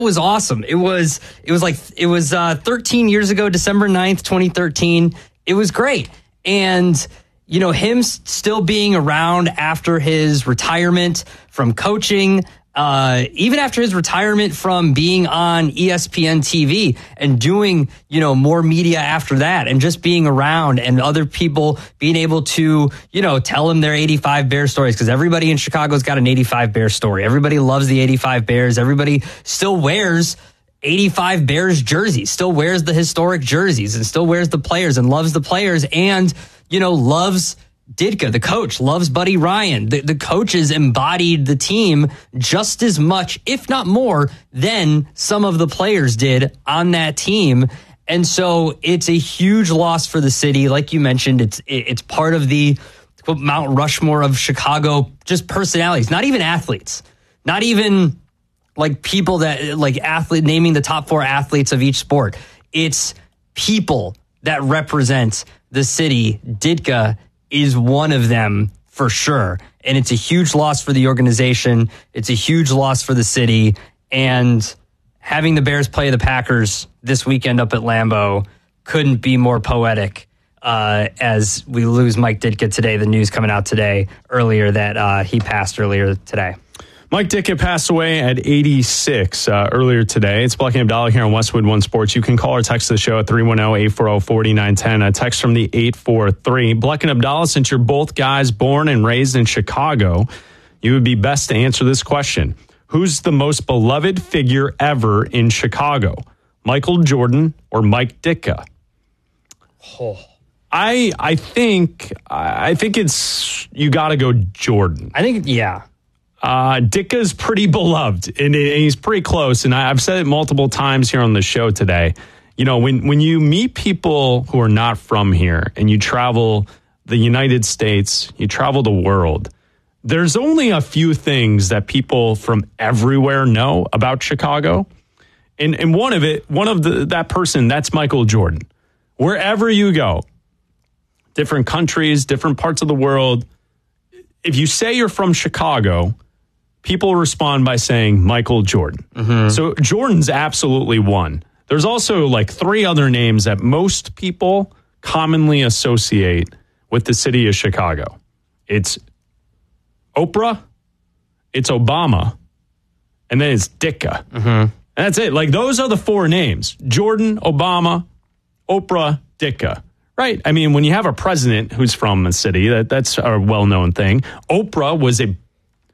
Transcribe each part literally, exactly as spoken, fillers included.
was awesome. It was it was like it was uh, thirteen years ago, December ninth, twenty thirteen. It was great. And you know, him still being around after his retirement from coaching, uh, even after his retirement from being on E S P N T V and doing, you know, more media after that, and just being around and other people being able to, you know, tell him their eighty-five Bear stories, because everybody in Chicago's got an eighty-five Bear story. Everybody loves the eighty-five Bears. Everybody still wears eighty-five Bears jerseys, still wears the historic jerseys, and still wears the players and loves the players, and, you know, loves Ditka, the coach, loves Buddy Ryan. The, the coaches embodied the team just as much, if not more, than some of the players did on that team. And so it's a huge loss for the city. Like you mentioned, it's it's part of the Mount Rushmore of Chicago, just personalities, not even athletes, not even like people that like athlete naming the top four athletes of each sport. It's people that represent the city. Ditka is one of them for sure. And it's a huge loss for the organization. It's a huge loss for the city. And having the Bears play the Packers this weekend up at Lambeau couldn't be more poetic uh, as we lose Mike Ditka today. The news coming out today earlier that uh, he passed earlier today. Mike Ditka passed away at eighty-six uh, earlier today. It's Black and Abdallah here on Westwood One Sports. You can call or text the show at three one zero, eight four zero, four nine one zero. A text from the eight four three. Black and Abdallah, since you're both guys born and raised in Chicago, you would be best to answer this question. Who's the most beloved figure ever in Chicago? Michael Jordan or Mike Ditka? Oh. I I think I think it's you got to go Jordan. I think yeah. Uh, Ditka's pretty beloved, and, and he's pretty close. And I, I've said it multiple times here on the show today. You know, when, when you meet people who are not from here and you travel the United States, you travel the world, there's only a few things that people from everywhere know about Chicago. And, and one of it, one of the, that person, that's Michael Jordan. Wherever you go, different countries, different parts of the world, if you say you're from Chicago, people respond by saying Michael Jordan. Mm-hmm. So Jordan's absolutely one. There's also like three other names that most people commonly associate with the city of Chicago. It's Oprah, it's Obama, and then it's Ditka. Mm-hmm. And that's it. Like those are the four names. Jordan, Obama, Oprah, Ditka. Right. I mean, when you have a president who's from a city, that, that's a well-known thing. Oprah was a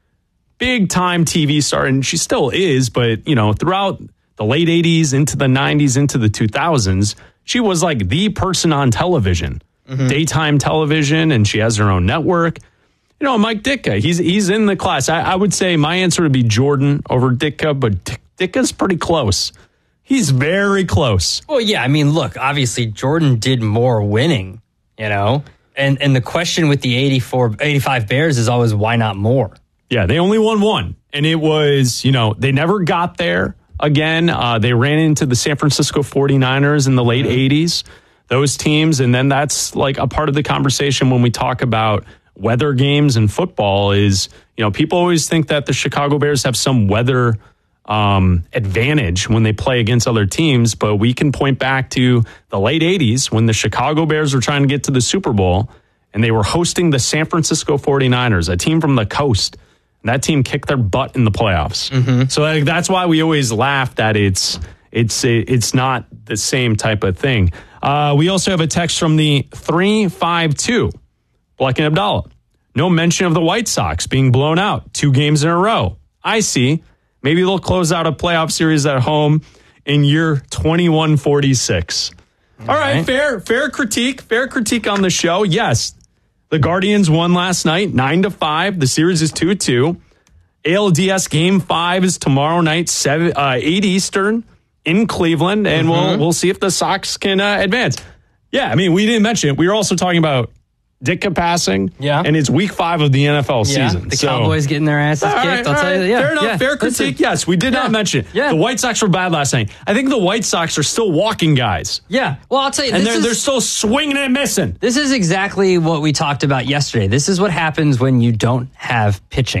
big-time T V star, and she still is, but, you know, throughout the late eighties, into the nineties, into the two thousands, she was like the person on television, mm-hmm. daytime television, and she has her own network. You know, Mike Ditka, he's he's in the class. I, I would say my answer would be Jordan over Ditka, but D- Ditka's pretty close. He's very close. Well, yeah, I mean, look, obviously Jordan did more winning, you know, and and the question with the eighty-four, eighty-five Bears is always why not more? Yeah, they only won one, and it was, you know, they never got there again. Uh, they ran into the San Francisco forty-niners in the late mm-hmm. eighties, those teams, and then that's like a part of the conversation when we talk about weather games and football is, you know, people always think that the Chicago Bears have some weather Um, advantage when they play against other teams, but we can point back to the late eighties when the Chicago Bears were trying to get to the Super Bowl and they were hosting the San Francisco forty-niners, a team from the coast. And that team kicked their butt in the playoffs. Mm-hmm. So like, that's why we always laugh that it's it's it's not the same type of thing. Uh, we also have a text from the three five two, Black and Abdallah. No mention of the White Sox being blown out two games in a row. I see. Maybe they'll close out a playoff series at home in year twenty-one forty-six. All, All right. right, fair fair critique, fair critique on the show. Yes, the Guardians won last night, nine to five. The series is two two. A L D S Game five is tomorrow night, seven, uh, eight Eastern in Cleveland, and mm-hmm. we'll we'll see if the Sox can uh, advance. Yeah, I mean, we didn't mention it. We were also talking about Ditka passing, yeah, and it's week five of the N F L yeah, season. The so, Cowboys getting their asses kicked. Right, I'll tell right. you, yeah, fair enough. yeah. Fair critique. Listen, yes, we did yeah, not mention yeah. the White Sox were bad last night. I think the White Sox are still walking guys. Yeah, well, I'll tell you, and this they're is, they're still swinging and missing. This is exactly what we talked about yesterday. This is what happens when you don't have pitching.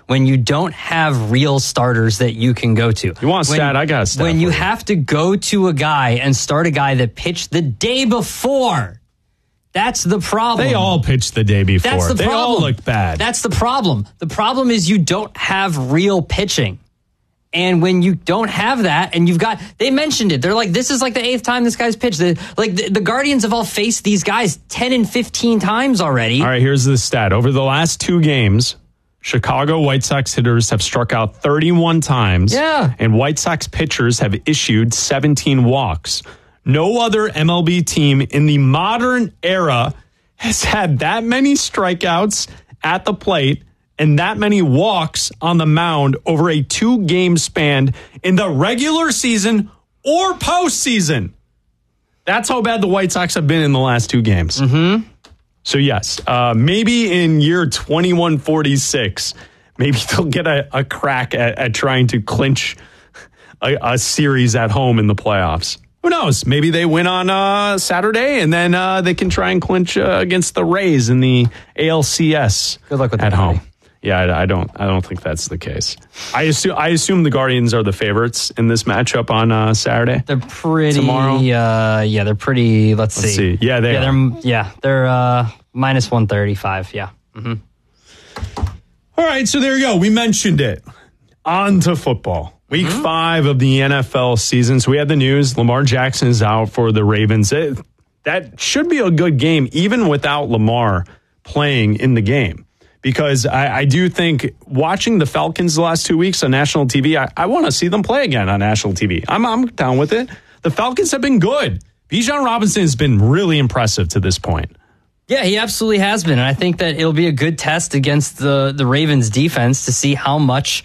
when you don't have real starters that you can go to. You want a when, stat? I got a stat. When you you. have to go to a guy and start a guy that pitched the day before. That's the problem. They all pitched the day before. That's the they problem. all looked bad. That's the problem. The problem is you don't have real pitching. And when you don't have that, and you've got, they mentioned it. They're like, this is like the eighth time this guy's pitched. The, like the, the Guardians have all faced these guys ten and fifteen times already. All right, here's the stat. Over the last two games, Chicago White Sox hitters have struck out thirty-one times. Yeah. And White Sox pitchers have issued seventeen walks. No other M L B team in the modern era has had that many strikeouts at the plate and that many walks on the mound over a two-game span in the regular season or postseason. That's how bad the White Sox have been in the last two games. Mm-hmm. So, yes, uh, maybe in year twenty-one forty-six, maybe they'll get a, a crack at, at trying to clinch a, a series at home in the playoffs. Who knows? Maybe they win on uh, Saturday, and then uh, they can try and clinch uh, against the Rays in the A L C S. Good luck with at that, home. buddy. Yeah, I, I don't. I don't think that's the case. I assume. I assume the Guardians are the favorites in this matchup on uh, Saturday. They're pretty. Tomorrow? Uh, yeah, they're pretty. Let's, Let's see. see. Yeah, they yeah, are. They're, yeah, they're uh, minus one thirty-five. Yeah. Mm-hmm. All right, so there you go. We mentioned it. On to football. Week mm-hmm. five of the N F L season. So we had the news. Lamar Jackson is out for the Ravens. It, that should be a good game, even without Lamar playing in the game. Because I, I do think watching the Falcons the last two weeks on national T V, I, I want to see them play again on national T V. I'm, I'm down with it. The Falcons have been good. Bijan Robinson has been really impressive to this point. Yeah, he absolutely has been. And I think that it'll be a good test against the, the Ravens defense to see how much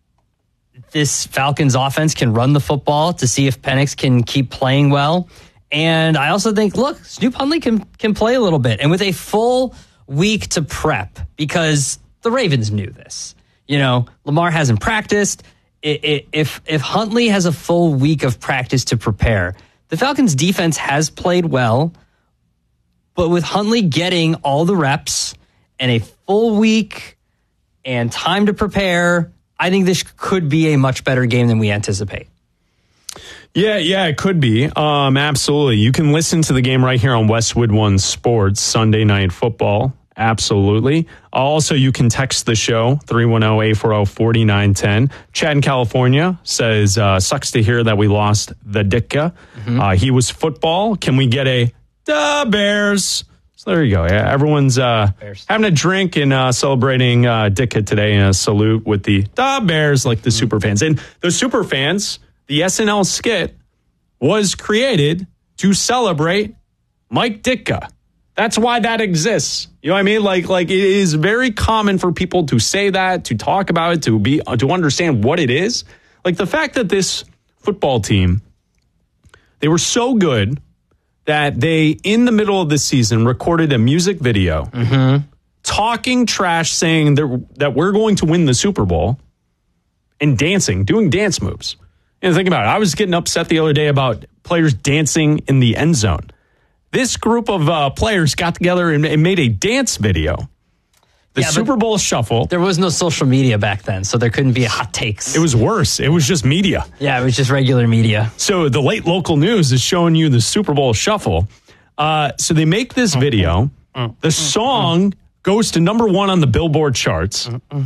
this Falcons offense can run the football, to see if Penix can keep playing well. And I also think, look, Snoop Hundley can, can play a little bit. And with a full week to prep, because the Ravens knew this. You know, Lamar hasn't practiced. It, it, if, if Huntley has a full week of practice to prepare, the Falcons defense has played well. But with Huntley getting all the reps and a full week and time to prepare, I think this could be a much better game than we anticipate. Yeah, yeah, it could be. Um, absolutely. You can listen to the game right here on Westwood One Sports, Sunday Night Football. Absolutely. Also, you can text the show, three one zero, eight four zero, four nine one zero. Chad in California says, uh, sucks to hear that we lost the Ditka. Mm-hmm. Uh, he was football. Can we get a da Bears? So there you go. Yeah, everyone's uh, having a drink and uh, celebrating uh, Ditka today, and a salute with the da Bears, like the mm-hmm. super fans. And the super fans, the S N L skit was created to celebrate Mike Ditka. That's why that exists. You know what I mean? Like, like it is very common for people to say that, to talk about it, to be, to understand what it is. Like the fact that this football team, they were so good that they, in the middle of the season, recorded a music video mm-hmm. talking trash, saying that, that we're going to win the Super Bowl, and dancing, doing dance moves. And think about it. I was getting upset the other day about players dancing in the end zone. This group of uh, players got together and, and made a dance video. The yeah, Super Bowl Shuffle. There was no social media back then, so there couldn't be hot takes. It was worse. It was just media. Yeah, it was just regular media. So the late local news is showing you the Super Bowl Shuffle. Uh, so they make this video. The song goes to number one on the Billboard charts.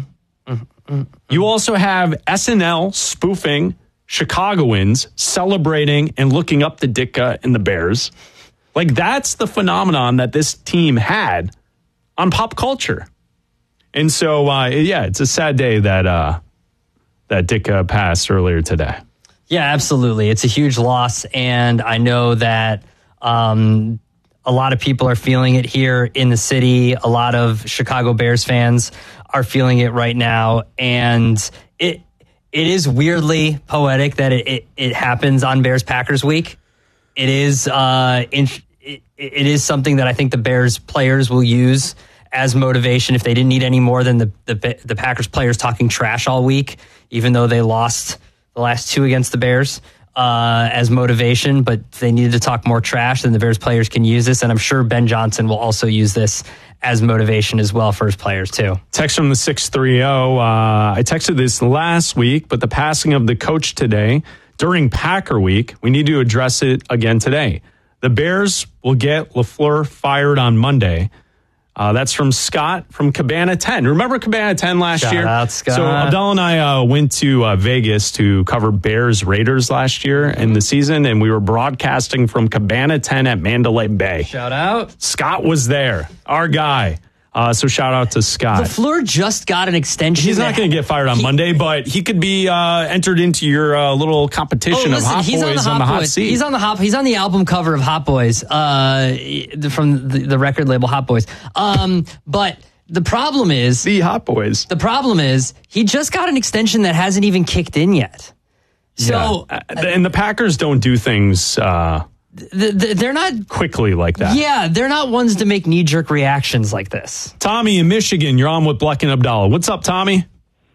You also have S N L spoofing Chicagoans celebrating and looking up to Ditka and the Bears. Like, that's the phenomenon that this team had on pop culture. And so, uh, yeah, it's a sad day that uh, that Ditka passed earlier today. Yeah, absolutely. It's a huge loss. And I know that um, a lot of people are feeling it here in the city. A lot of Chicago Bears fans are feeling it right now. And it it is weirdly poetic that it, it, it happens on Bears-Packers week. It is uh, in, it, it is something that I think the Bears players will use as motivation if they didn't need any more than the, the the Packers players talking trash all week, even though they lost the last two against the Bears uh, as motivation. But they needed to talk more trash, then the Bears players can use this. And I'm sure Ben Johnson will also use this as motivation as well for his players too. Text from the six three zero. Uh, I texted this last week, but the passing of the coach today during Packer Week, we need to address it again today. The Bears will get LaFleur fired on Monday. Uh, that's from Scott from Cabana ten. Remember Cabana ten last Shout year? out, Scott. So Abdel and I uh, went to uh, Vegas to cover Bears Raiders last year in the season, and we were broadcasting from Cabana ten at Mandalay Bay. Shout out. Scott was there, our guy. Uh, so shout out to Scott. LaFleur just got an extension. He's not going to get fired on he, Monday, but he could be uh, entered into your uh, little competition oh, listen, of Hot he's Boys on the hot, on the hot boys. seat. He's on the hot. He's on the album cover of Hot Boys uh, from the, the record label Hot Boys. Um, but the problem is the Hot Boys. The problem is he just got an extension that hasn't even kicked in yet. So yeah. and the Packers don't do things. Uh, The, the, they're not quickly like that. Yeah, they're not ones to make knee-jerk reactions like this. Tommy in Michigan, you're on with Bleck and Abdallah. What's up, Tommy?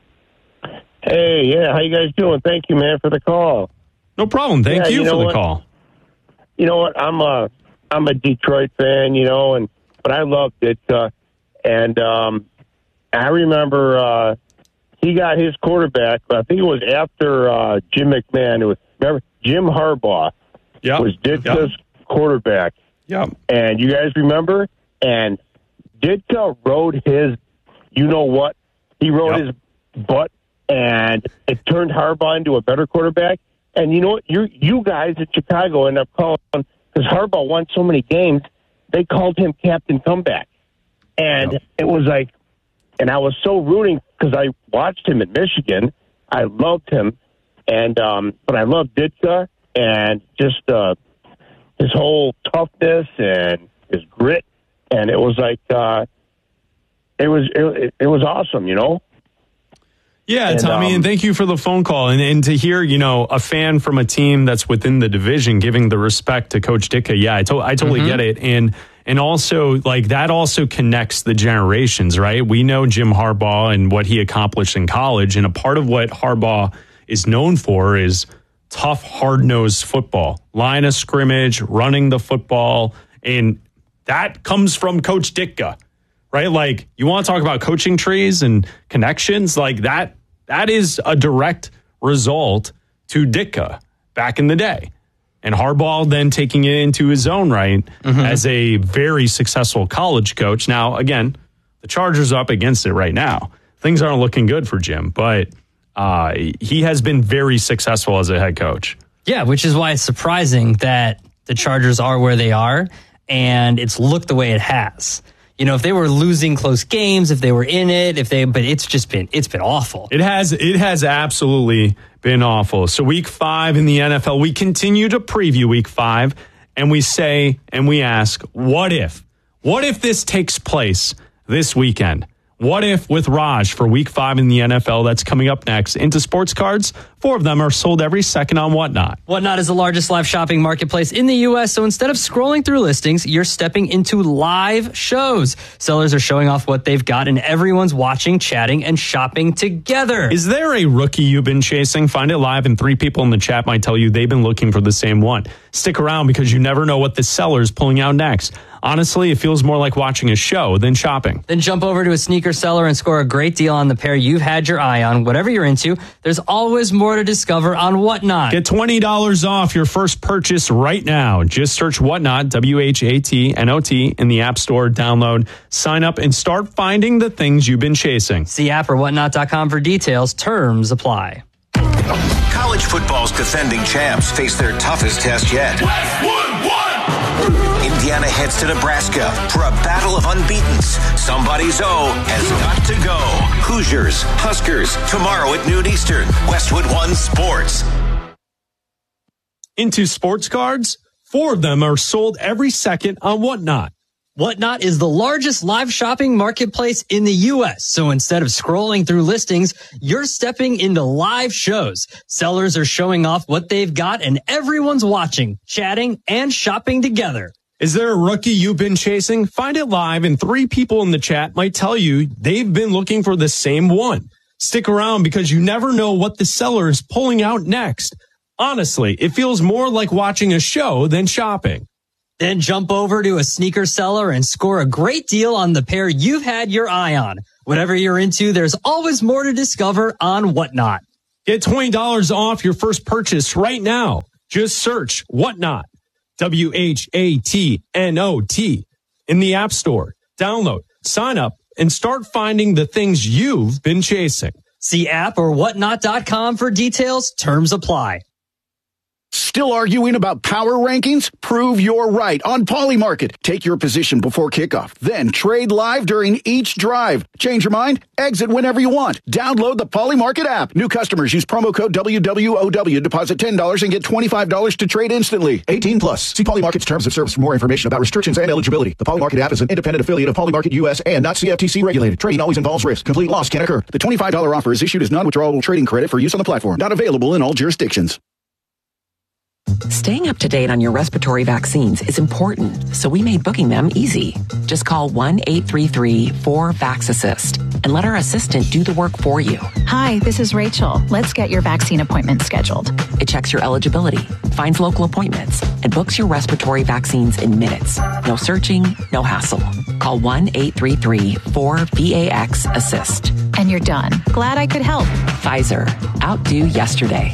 Hey, yeah, how you guys doing? Thank you, man, for the call. No problem. Thank yeah, you, you know for the what? call. You know what? I'm a I'm a Detroit fan, you know, and but I loved it. Uh, and um, I remember uh, he got his quarterback. I think it was after uh, Jim McMahon. It was remember Jim Harbaugh. Yep. Was Ditka's yep. quarterback. Yep. And you guys remember? And Ditka rode his, you know what? He rode yep. his butt, and it turned Harbaugh into a better quarterback. And you know what? You you guys in Chicago end up calling, because Harbaugh won so many games, they called him Captain Comeback. And yep. it was like, and I was so rooting because I watched him in Michigan. I loved him. And, um, but I loved Ditka. And just uh, his whole toughness and his grit, and it was like uh, it was it, it was awesome, you know. Yeah, and, Tommy, um, and thank you for the phone call, and, and to hear, you know, a fan from a team that's within the division giving the respect to Coach Ditka. Yeah, I, to- I totally mm-hmm. get it, and and also like that also connects the generations, right? We know Jim Harbaugh and what he accomplished in college, and a part of what Harbaugh is known for is tough, hard-nosed football, line of scrimmage, running the football, and that comes from Coach Ditka, right? Like, you want to talk about coaching trees and connections? Like, that that is a direct result to Ditka back in the day. And Harbaugh then taking it into his own right mm-hmm. as a very successful college coach. Now, again, the Chargers are up against it right now. Things aren't looking good for Jim, but Uh, he has been very successful as a head coach. Yeah, which is why it's surprising that the Chargers are where they are and it's looked the way it has. You know, if they were losing close games, if they were in it, if they, but it's just been, it's been awful. It has, it has absolutely been awful. So week five in the N F L, we continue to preview week five and we say, and we ask, what if, what if this takes place this weekend? What if with Raj for week five in the N F L that's coming up next? Into sports cards, four of them are sold every second on Whatnot. Whatnot is the largest live shopping marketplace in the U S, so instead of scrolling through listings, you're stepping into live shows. Sellers are showing off what they've got, and everyone's watching, chatting, and shopping together. Is there a rookie you've been chasing? Find it live, and three people in the chat might tell you they've been looking for the same one. Stick around because you never know what the seller's pulling out next. Honestly, it feels more like watching a show than shopping. Then jump over to a sneaker seller and score a great deal on the pair you've had your eye on. Whatever you're into, there's always more to discover on Whatnot. Get twenty dollars off your first purchase right now. Just search Whatnot, W H A T N O T, in the App Store. Download, sign up, and start finding the things you've been chasing. See app or whatnot dot com for details. Terms apply. College football's defending champs face their toughest test yet. Westwood one. Indiana heads to Nebraska for a battle of unbeatens. Somebody's O has got to go. Hoosiers, Huskers, tomorrow at noon Eastern. Westwood One Sports. Into sports cards, four of them are sold every second on Whatnot. Whatnot is the largest live shopping marketplace in the U S. So instead of scrolling through listings, you're stepping into live shows. Sellers are showing off what they've got, and everyone's watching, chatting, and shopping together. Is there a rookie you've been chasing? Find it live, and three people in the chat might tell you they've been looking for the same one. Stick around because you never know what the seller is pulling out next. Honestly, it feels more like watching a show than shopping. Then jump over to a sneaker seller and score a great deal on the pair you've had your eye on. Whatever you're into, there's always more to discover on Whatnot. Get twenty dollars off your first purchase right now. Just search Whatnot, W H A T N O T, in the App Store. Download, sign up, and start finding the things you've been chasing. See app or whatnot dot com for details. Terms apply. Still arguing about power rankings? Prove you're right on Polymarket. Take your position before kickoff, then trade live during each drive. Change your mind? Exit whenever you want. Download the Polymarket app. New customers use promo code W W O W. Deposit ten dollars and get twenty-five dollars to trade instantly. eighteen plus. See Polymarket's terms of service for more information about restrictions and eligibility. The Polymarket app is an independent affiliate of Polymarket U S and not C F T C regulated. Trading always involves risk. Complete loss can occur. The twenty-five dollars offer is issued as non-withdrawable trading credit for use on the platform. Not available in all jurisdictions. Staying up to date on your respiratory vaccines is important, so we made booking them easy. Just call one eight three three four VAX-ASSIST and let our assistant do the work for you. Hi, this is Rachel. Let's get your vaccine appointment scheduled. It checks your eligibility, finds local appointments, and books your respiratory vaccines in minutes. No searching, no hassle. Call one eight three three four VAX-ASSIST. And you're done. Glad I could help. Pfizer. Outdo yesterday.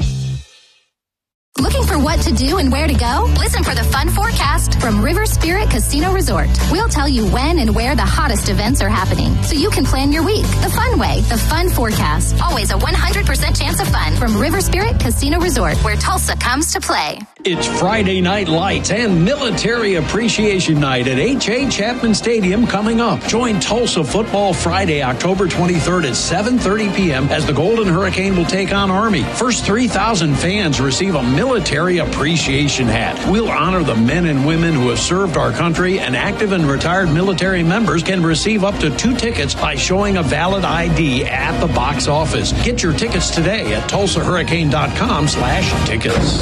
Looking for what to do and where to go? Listen for the fun forecast from River Spirit Casino Resort. We'll tell you when and where the hottest events are happening, so you can plan your week the fun way. The fun forecast. Always a one hundred percent chance of fun from River Spirit Casino Resort, where Tulsa comes to play. It's Friday Night Lights and Military Appreciation Night at H A. Chapman Stadium coming up. Join Tulsa Football Friday, October twenty-third at seven thirty p.m. as the Golden Hurricane will take on Army. First three thousand fans receive a Military Appreciation hat. We'll honor the men and women who have served our country, and active and retired military members can receive up to two tickets by showing a valid I D at the box office. Get your tickets today at tulsa hurricane dot com slash tickets.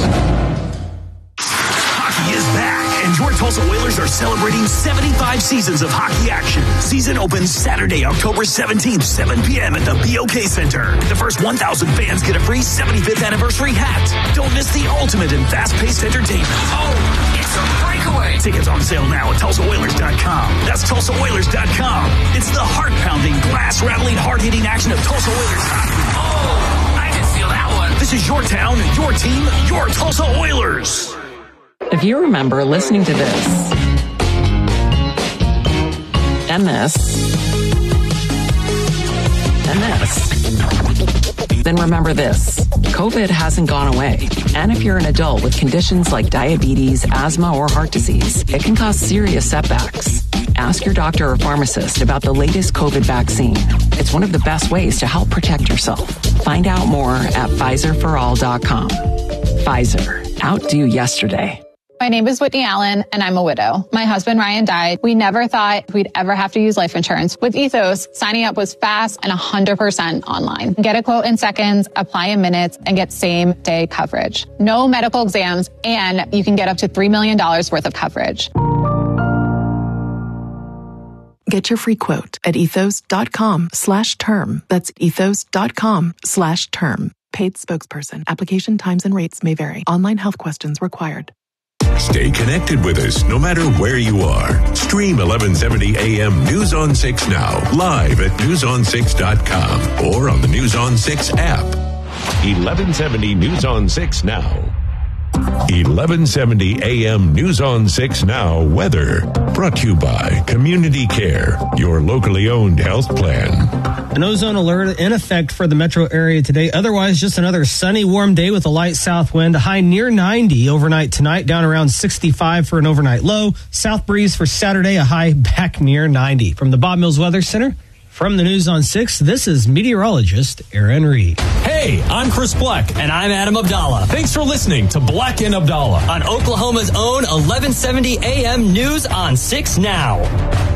Hockey is back, and your Tulsa Oilers are celebrating seventy-five seasons of hockey action. Season opens Saturday, October seventeenth, seven p.m. at the B O K Center. The first one thousand fans get a free seventy-fifth anniversary hat. Don't miss the ultimate in fast-paced entertainment. Oh, it's a breakaway. Tickets on sale now at tulsa oilers dot com. That's tulsa oilers dot com. It's the heart-pounding, glass-rattling, hard-hitting action of Tulsa Oilers hockey. Oh, I can feel that one. This is your town, your team, your Tulsa Oilers. If you remember listening to this and this and this, then remember this. COVID hasn't gone away. And if you're an adult with conditions like diabetes, asthma, or heart disease, it can cause serious setbacks. Ask your doctor or pharmacist about the latest COVID vaccine. It's one of the best ways to help protect yourself. Find out more at Pfizer for all dot com. Pfizer. Outdo yesterday. My name is Whitney Allen, and I'm a widow. My husband, Ryan, died. We never thought we'd ever have to use life insurance. With Ethos, signing up was fast and one hundred percent online. Get a quote in seconds, apply in minutes, and get same-day coverage. No medical exams, and you can get up to three million dollars worth of coverage. Get your free quote at ethos dot com slash term. That's ethos dot com slash term. Paid spokesperson. Application times and rates may vary. Online health questions required. Stay connected with us no matter where you are. Stream eleven seventy A M News on six now, live at news on six dot com or on the News on six app. eleven seventy News on six now. eleven seventy A M News on six now weather. Brought to you by Community Care, your locally owned health plan. An ozone alert in effect for the metro area today. Otherwise, just another sunny, warm day with a light south wind. A high near ninety overnight tonight, down around sixty-five for an overnight low. South breeze for Saturday, a high back near ninety. From the Bob Mills Weather Center, from the News on six, this is meteorologist Aaron Reed. Hey, I'm Chris Black. And I'm Adam Abdallah. Thanks for listening to Black and Abdallah on Oklahoma's own eleven seventy A M News on six now.